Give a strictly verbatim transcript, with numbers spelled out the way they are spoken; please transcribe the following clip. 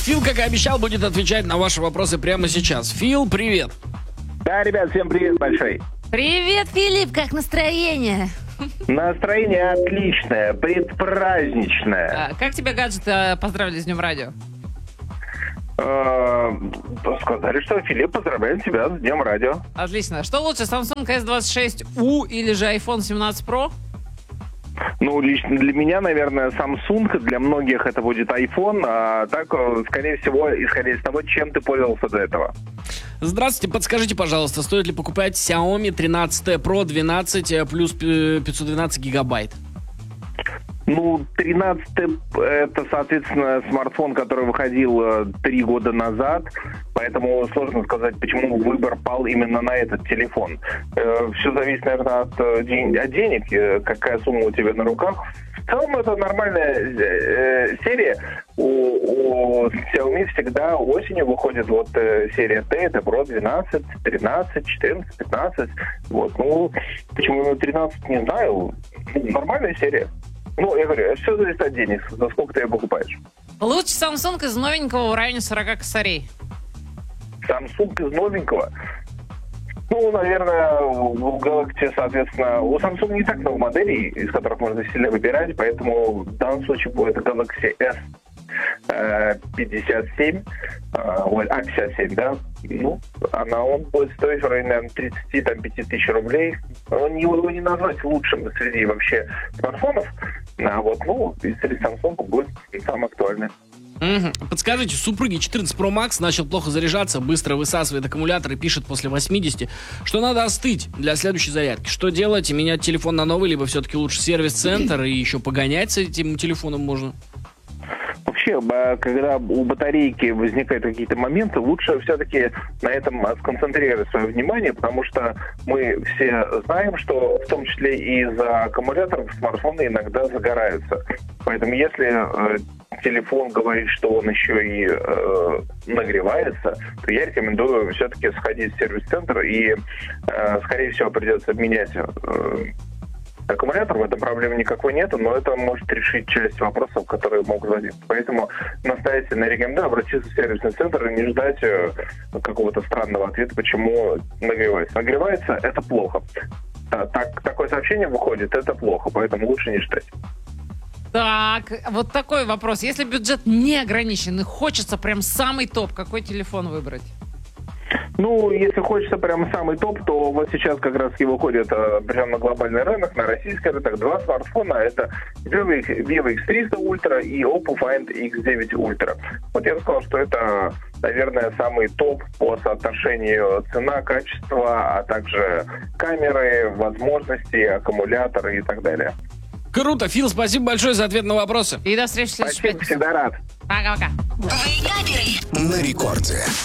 Фил, как и обещал, будет отвечать на ваши вопросы прямо сейчас. Фил, привет. Да, ребят, всем привет большой. Привет, Филипп, как настроение? Настроение отличное, предпраздничное. А, как тебя гаджеты поздравили с Днем радио? Э, Сказали, что Филипп, поздравляем тебя с Днем радио. Отлично. Что лучше, Samsung эс двадцать шесть у или же айфон семнадцать про? Ну, лично для меня, наверное, Samsung, для многих это будет iPhone, а так, скорее всего, исходя из того, чем ты пользовался до этого. Здравствуйте, подскажите, пожалуйста, стоит ли покупать Xiaomi тринадцать Pro двенадцать плюс пятьсот двенадцать гигабайт? Ну, тринадцать это, соответственно, смартфон, который выходил три года назад, поэтому сложно сказать, почему выбор пал именно на этот телефон. Все зависит, наверное, от, ден- от денег, какая сумма у тебя на руках. В целом, это нормальная э, серия. У, у Xiaomi всегда осенью выходит вот э, серия T, это Pro двенадцать, тринадцать, четырнадцать, пятнадцать. Вот, ну, почему именно тринадцать, не знаю. Нормальная серия. Ну, я говорю, все зависит от денег, за сколько ты ее покупаешь. Лучше Samsung из новенького в районе сорок косарей. Samsung из новенького? Ну, наверное, в Galaxy, соответственно, у Samsung не так много моделей, из которых можно сильно выбирать, поэтому в данном случае будет Galaxy эс пятьдесят семь, а, пятьдесят семь, да, ну, она, он будет стоить в районе, наверное, тридцать пять тысяч рублей. Он, его не назвать лучшим среди вообще смартфонов, а вот, ну, среди Samsung будет самый актуальный. Угу. Подскажите, супруги четырнадцать Pro Max начал плохо заряжаться, быстро высасывает аккумулятор и пишет после восьмидесяти, что надо остыть для следующей зарядки. Что делать? Менять телефон на новый, либо все-таки лучше сервис-центр и еще погонять с этим телефоном можно? Вообще, когда у батарейки возникают какие-то моменты, лучше все-таки на этом сконцентрировать свое внимание, потому что мы все знаем, что в том числе и из-за аккумуляторов смартфоны иногда загораются. Поэтому если э, телефон говорит, что он еще и э, нагревается, то я рекомендую все-таки сходить в сервис-центр и, э, скорее всего, придется менять э, аккумулятор, в этом проблемы никакой нету, но это может решить часть вопросов, которые могут возникнуть. Поэтому настоятельно рекомендую обратиться в сервисный центр и не ждать какого-то странного ответа, почему нагревается. Нагревается – это плохо. Так, такое сообщение выходит – это плохо, поэтому лучше не ждать. Так, вот такой вопрос. Если бюджет не ограничен и хочется прям самый топ, какой телефон выбрать? Ну, если хочется прям самый топ, то вот сейчас как раз и выходит э, прямо на глобальный рынок, на российский рынок, два смартфона. Это Vivo икс триста Ultra и Oppo Find икс девять Ultra. Вот я бы сказал, что это, наверное, самый топ по соотношению цена-качество, а также камеры, возможности, аккумуляторы и так далее. Круто, Фил, спасибо большое за ответ на вопросы. И до встречи в следующей Спасибо, пятнице. всегда рад. Пока-пока. На рекорде.